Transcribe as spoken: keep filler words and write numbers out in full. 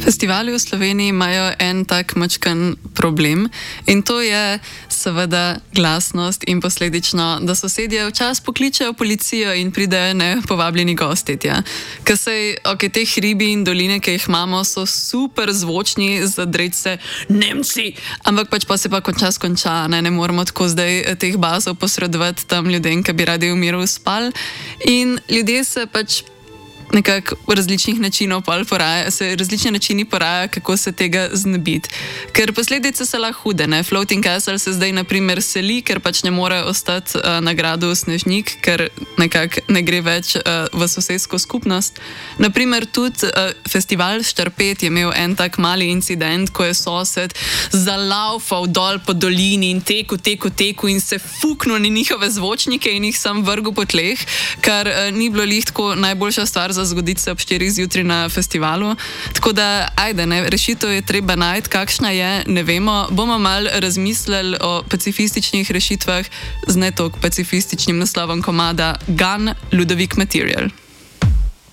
Festivali v Sloveniji imajo en tak mačkan problem in to je seveda glasnost in posledično, da sosedje včasih pokličejo policijo in pridejo nepovabljeni gosti tja. Ker sej, ok, te hribi in doline, ki jih imamo, so super zvočni, zadreč se Nemci, ampak pač pa se pa končas konča, ne, ne moramo tako zdaj teh bazov posredovati tam ljudem, ki bi radi v miru spali in ljudje se pač nekako različnih načinov poraja, se različni načini poraja, kako se tega znebiti. Ker posledice so lahko hude, ne? Floating Castle se zdaj na primer seli, ker pač ne more ostati uh, na gradu Snežnik, ker nekako ne gre več uh, v sosedsko skupnost. Naprimer tudi uh, festival Štarpet je imel en tak mali incident, ko je sosed zalaufal dol po dolini in teku, teku, teku in se fuknil na njihove zvočnike in jih sam vrgel po tleh, kar uh, ni bilo lih tako najboljša stvar za zgoditi se ob štirih zjutraj na festivalu. Tako da, ajde, ne, rešitev je treba najti, kakšna je, ne vemo. Bomo malo razmislili o pacifističnih rešitvah z ne toliko pacifističnim naslovom komada Gun, Ludovik Material.